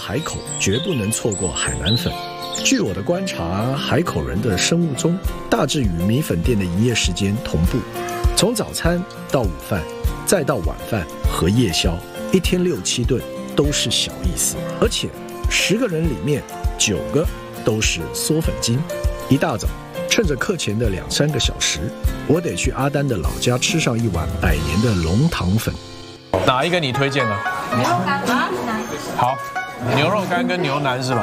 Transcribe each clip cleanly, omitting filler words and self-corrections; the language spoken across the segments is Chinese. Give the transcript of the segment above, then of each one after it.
海口，绝不能错过海南粉。据我的观察，海口人的生物钟大致与米粉店的营业时间同步，从早餐到午饭，再到晚饭和夜宵，一天6、7顿都是小意思。而且10个人里面9个都是嗦粉精。一大早，趁着课前的2、3个小时，我得去阿丹的老家吃上一碗100年的龙塘粉。 哪一个你推荐呢？ 牛肉干啊， 好，牛肉干跟牛腩是吧？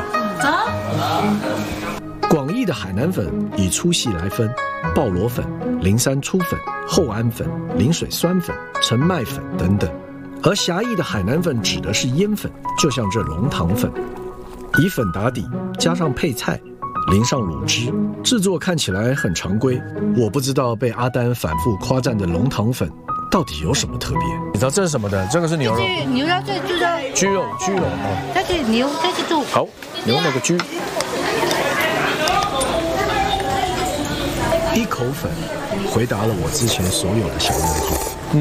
广义的海南粉以粗细来分，鲍螺粉、灵山粗粉、厚安粉、临水酸粉、陈麦粉等等。而狭义的海南粉指的是腌粉，就像这龙塘粉，以粉打底，加上配菜，淋上卤汁，制作看起来很常规。我不知道被阿丹反复夸赞的龙塘粉到底有什么特别。 你知道这是什么的？这个是牛肉。 牛肉，这猪肉。 居肉哦。 这是牛，这是猪。 好，牛那个居。 一口粉回答了我之前所有的小问号。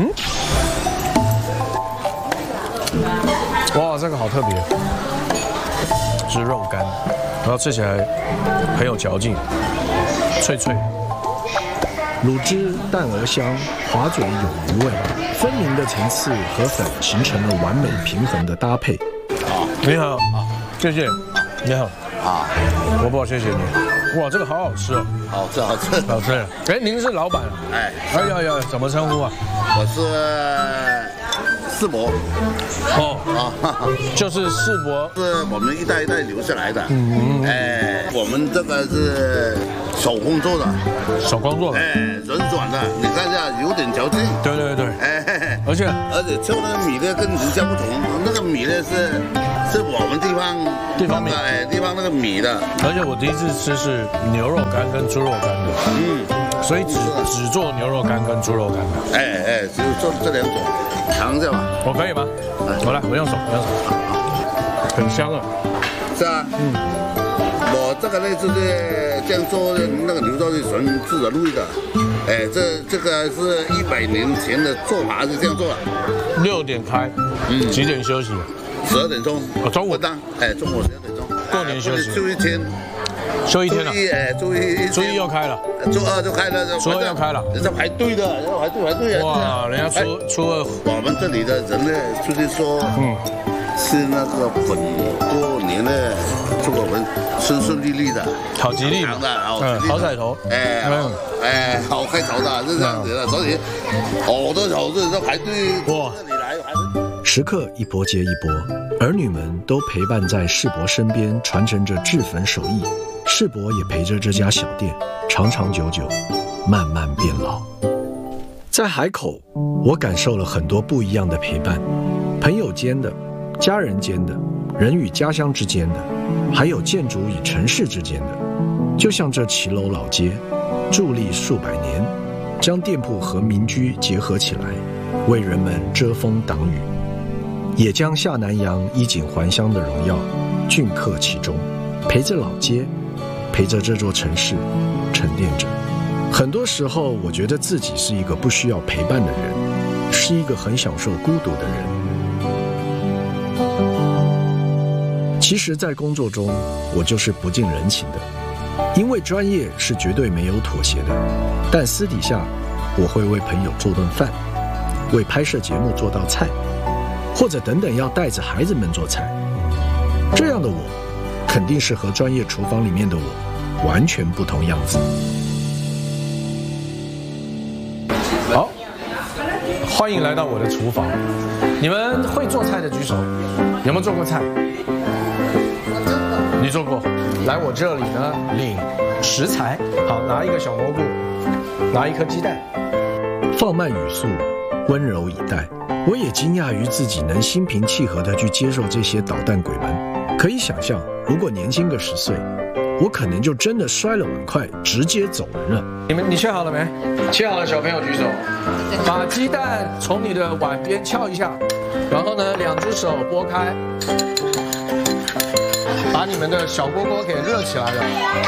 哇，这个好特别，是肉干，然后吃起来很有嚼劲，脆脆。 卤汁淡而香，滑嘴有余味，分明的层次和粉形成了完美平衡的搭配。 你好，谢谢。你好，伯伯，谢谢你。哇，这个好好吃哦。 好吃，好吃， 好吃。哎，您是老板啊？哎呀，怎么称呼啊？ 我是世伯。 就是世伯， 是我们一代一代留下来的。我们这个是手工做的， 手工做的， 软软的，你看一下，有点嚼劲。 对，而且做那个米呢跟人家不同，那个米呢是我们地方那个米的。 而且我第一次吃是牛肉干跟猪肉干的，所以只做牛肉干跟猪肉干的。 只有做这2种，尝一下吧。 我可以吗？我来，我用手，很香啊。 是啊，我这个呢就是这样做的，那个牛肉是纯自然入的。这个是100年前的做法是这样做的。 6点开，几点休息 ？12点钟。 中午中午12点钟。 过年休息。 就1天。 休1天了。 初一又开了。 初2就开了。 初2要开了。 人家排队的，排队。 哇，人家初2。 我们这里的人呢，就是说，吃那个粉过年呢，祝我们顺利的， 好吉利的，好彩头， 好开头的，是这样子的，所以好多人都排队哇，这里来排队。 时刻一波接一波，儿女们都陪伴在世伯身边，传承着制粉手艺。世伯也陪着这家小店长长久久，慢慢变老。在海口，我感受了很多不一样的陪伴，朋友间的，家人间的，人与家乡之间的，还有建筑与城市之间的。就像这骑楼老街，伫立数百年，将店铺和民居结合起来，为人们遮风挡雨，也将下南洋衣锦还乡的荣耀镌刻其中，陪着老街，陪着这座城市沉淀着。很多时候，我觉得自己是一个不需要陪伴的人，是一个很享受孤独的人。其实，在工作中，我就是不近人情的，因为专业是绝对没有妥协的。但私底下，我会为朋友做顿饭，为拍摄节目做道菜，或者等等要带着孩子们做菜。这样的我，肯定是和专业厨房里面的我完全不同样子。 好，欢迎来到我的厨房。你们会做菜的举手，有没有做过菜？你做过。来我这里呢，领食材。好，拿一个小蘑菇，拿一颗鸡蛋。 放慢语速，温柔以待。我也惊讶于自己能心平气和地去接受这些捣蛋鬼们。可以想象，如果年轻个10岁，我可能就真的摔了碗筷，直接走人了。 你切好了没？切好了，小朋友举手。把鸡蛋从你的碗边撬一下，然后呢，2只手拨开，把你们的小锅锅给热起来了。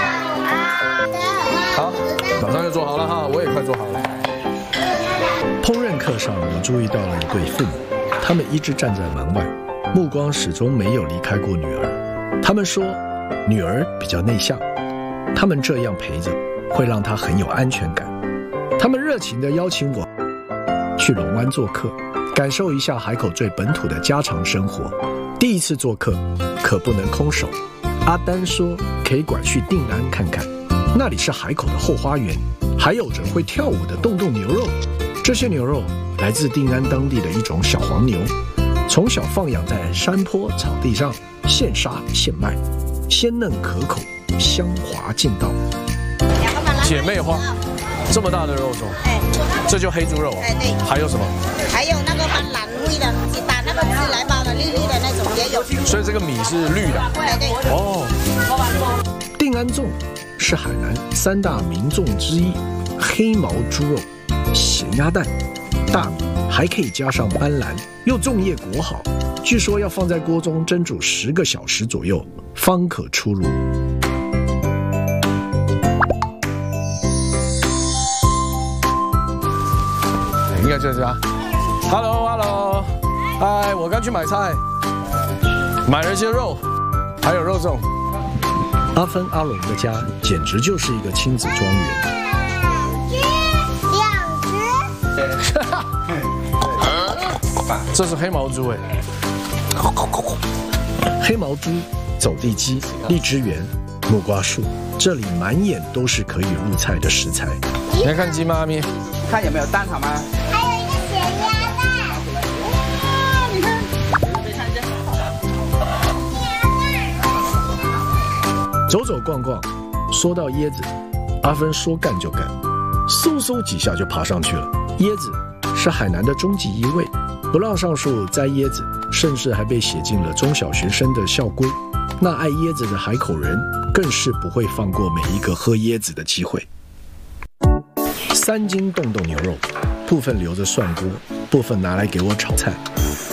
好，马上就做好了哈，我也快做好了。烹饪课上，我注意到了一对父母，他们一直站在门外， 目光始终没有离开过女儿。他们说，女儿比较内向，他们这样陪着，会让她很有安全感。他们热情地邀请我去龙湾做客，感受一下海口最本土的家常生活。第一次做客，可不能空手。阿丹说可以拐去定安看看，那里是海口的后花园，还有着会跳舞的洞洞牛肉。这些牛肉来自定安当地的一种小黄牛，从小放养在山坡草地上，现杀现卖，鲜嫩可口，香滑劲道。 姐妹花，这么大的肉粽，这就黑猪肉啊？ 对。 还有什么？ 还有那个斑斓味的，打那个自来包的绿绿的那种也有。 所以这个米是绿的。 对。 哦。 定安粽是海南3大名粽之一，黑毛猪肉、咸鸭蛋、大米，还可以加上斑斓，又粽叶裹好，据说要放在锅中蒸煮10个小时左右，方可出炉。 应该这家。Hello， 嗨，我刚去买菜，买了一些肉，还有肉粽。 阿芬阿龙的家简直就是一个亲子庄园。 这是黑毛猪哎， 黑毛猪、走地鸡、荔枝园、木瓜树，这里满眼都是可以入菜的食材。 你来看鸡妈咪， 看有没有蛋好吗？ 还有一个咸鸭蛋。哇，你看，可以看一下。 走走逛逛，说到椰子，阿芬说干就干，嗖嗖几下就爬上去了。椰子是海南的终极一味，不让上树摘椰子，甚至还被写进了中小学生的校规。那爱椰子的海口人更是不会放过每一个喝椰子的机会。3斤洞洞牛肉，部分留着涮锅，部分拿来给我炒菜。